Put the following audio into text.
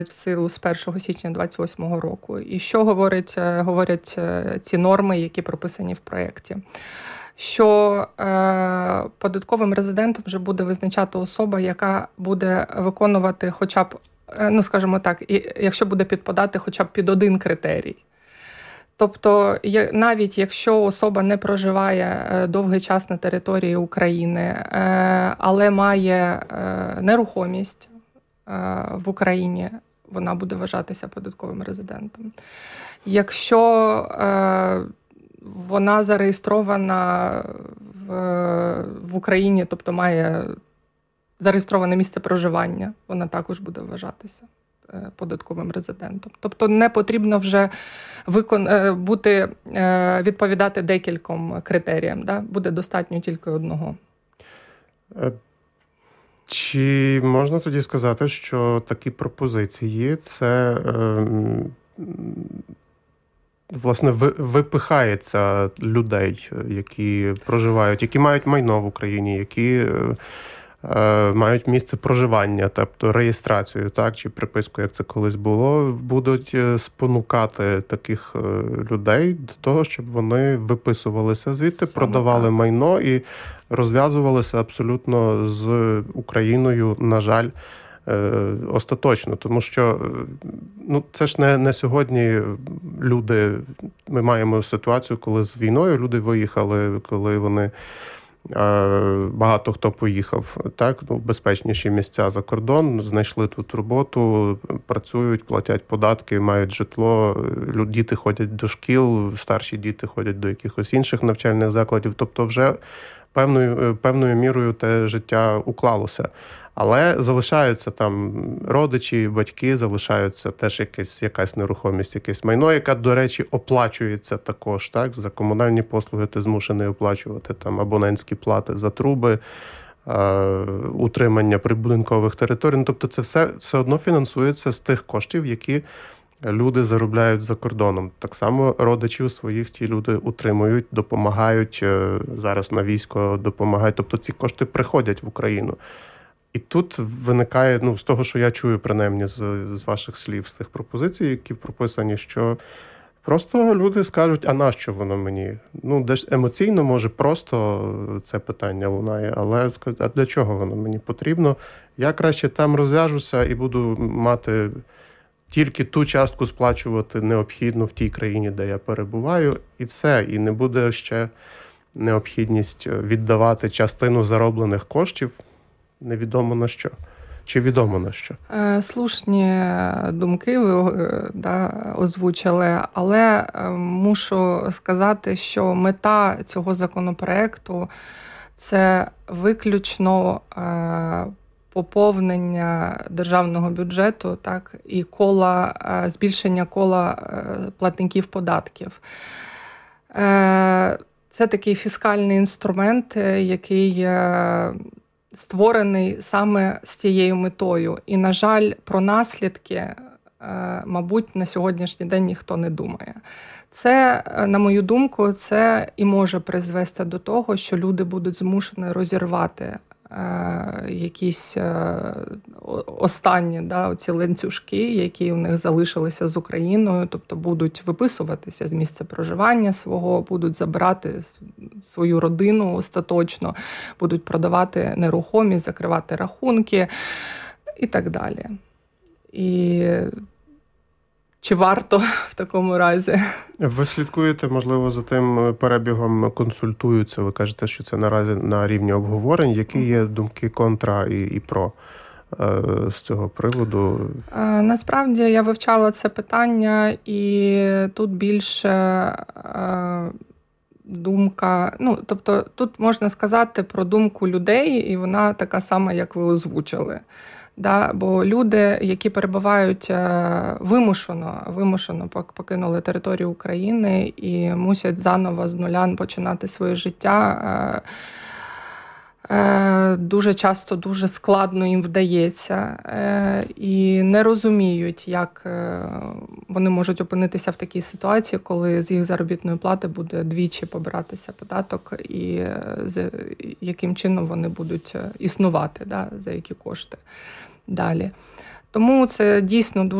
в силу з 1 січня 2028 року. І що говорять ці норми, які прописані в проєкті? Що податковим резидентом вже буде визначати особа, яка буде виконувати хоча б, ну скажімо так, якщо буде підпадати хоча б під один критерій. Тобто, навіть якщо особа не проживає довгий час на території України, але має нерухомість в Україні, вона буде вважатися податковим резидентом. Якщо вона зареєстрована в Україні, тобто має зареєстроване місце проживання, вона також буде вважатися податковим резидентом. Тобто не потрібно вже відповідати декільком критеріям. Да? Буде достатньо тільки одного. Чи можна тоді сказати, що такі пропозиції – це, власне, випихається людей, які проживають, які мають майно в Україні, які мають місце проживання, тобто реєстрацію, так, чи приписку, як це колись було, будуть спонукати таких людей до того, щоб вони виписувалися звідти, продавали майно і розв'язувалися абсолютно з Україною, на жаль, остаточно. Тому що це ж не сьогодні люди, ми маємо ситуацію, коли з війною люди виїхали, коли вони багато хто поїхав, так, в безпечніші місця за кордон, знайшли тут роботу, працюють, платять податки, мають житло, діти ходять до шкіл, старші діти ходять до якихось інших навчальних закладів, тобто вже певною мірою те життя уклалося. Але залишаються там родичі, батьки, залишаються теж якась нерухомість, якесь майно, яка, до речі, оплачується також. Так? За комунальні послуги ти змушений оплачувати там абонентські плати за труби, утримання прибудинкових територій. Ну, тобто це все одно фінансується з тих коштів, які люди заробляють за кордоном. Так само родичів своїх ті люди утримують, допомагають, зараз на військо допомагають. Тобто ці кошти приходять в Україну. І тут виникає, з того, що я чую, принаймні, з ваших слів, з тих пропозицій, які прописані, що просто люди скажуть, а нащо воно мені? Десь емоційно, може, просто це питання лунає, але скажуть, а для чого воно мені потрібно? Я краще там розв'яжуся і буду мати тільки ту частку сплачувати необхідну в тій країні, де я перебуваю, і все. І не буде ще необхідність віддавати частину зароблених коштів невідомо на що. Чи відомо на що? Слушні думки ви озвучили, але мушу сказати, що мета цього законопроекту – це виключно поповнення державного бюджету, так, і збільшення кола платників податків. Це такий фіскальний інструмент, який створений саме з цією метою. І, на жаль, про наслідки, мабуть, на сьогоднішній день ніхто не думає. Це, на мою думку, це і може призвести до того, що люди будуть змушені розірвати якісь останні оці ланцюжки, які у них залишилися з Україною, тобто будуть виписуватися з місця проживання свого, будуть забирати свою родину остаточно, будуть продавати нерухомість, закривати рахунки і так далі. І чи варто в такому разі? Ви слідкуєте, можливо, за тим перебігом, консультуються, ви кажете, що це наразі на рівні обговорень. Які є думки контра і про з цього приводу? Насправді я вивчала це питання, і тут більше думка, тобто тут можна сказати про думку людей, і вона така сама, як ви озвучили. Бо люди, які перебувають вимушено покинули територію України і мусять заново з нуля починати своє життя, дуже часто, дуже складно їм вдається. І не розуміють, як вони можуть опинитися в такій ситуації, коли з їх заробітної плати буде двічі побиратися податок, і яким чином вони будуть існувати, за які кошти далі. Тому це дійсно дуже